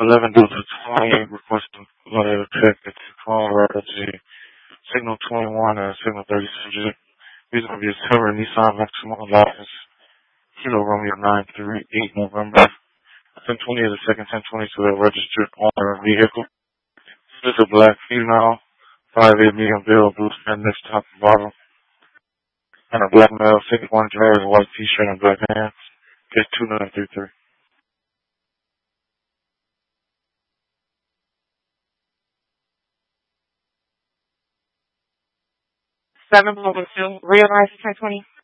11 due to 28 requesting letter check at phone strategy. Signal 21 and Signal 36. These will be a Terra Nissan Maximo license. Kilo Romeo 938 November. 1020 of the second 1020 to the registered owner of vehicle. This is a black female, 5'8" medium build, blue spandex top and bottom. And a black male, 6'1" dress, white t-shirt and black pants. Case 2933. 7 Global 2, real license 1020.